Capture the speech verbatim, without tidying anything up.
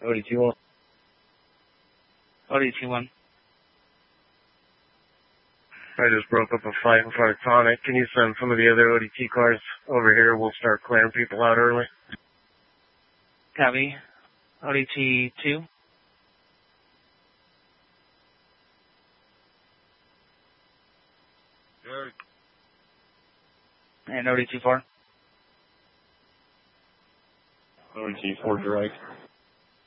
O D T one. O D T one. I just broke up a fight in front of Tonic. Can you send some of the other O D T cars over here? We'll start clearing people out early. Copy. O D T two. Good. And O D T four. O D T four direct.